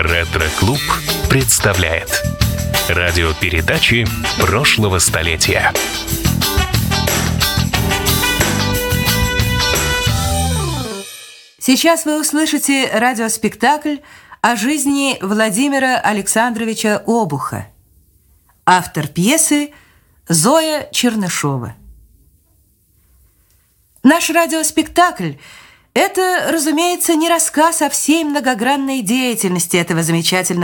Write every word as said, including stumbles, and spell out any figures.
Ретро-клуб представляет радиопередачи прошлого столетия. Сейчас вы услышите радиоспектакль о жизни Владимира Александровича Обуха. Автор пьесы Зоя Чернышова. Наш радиоспектакль – это, разумеется, не рассказ о всей многогранной деятельности этого замечательного